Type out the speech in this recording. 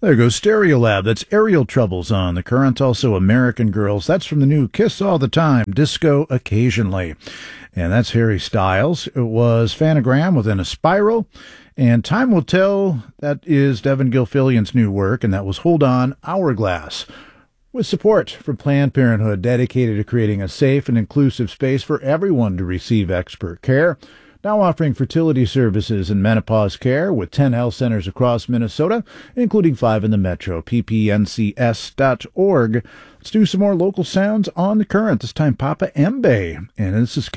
There goes Stereolab. That's Aerial Troubles on the Current. Also American Girls. That's from the new Kiss All the Time, Disco Occasionally. And that's Harry Styles. It was Phanogram within a Spiral. And Time Will Tell, that is Devin Gilfillian's new work. And that was Hold On, Hourglass. With support from Planned Parenthood, dedicated to creating a safe and inclusive space for everyone to receive expert care. Now offering fertility services and menopause care with 10 health centers across Minnesota, including 5 in the metro, ppncs.org. Let's do some more local sounds on the Current. This time Papa Mbe, and this is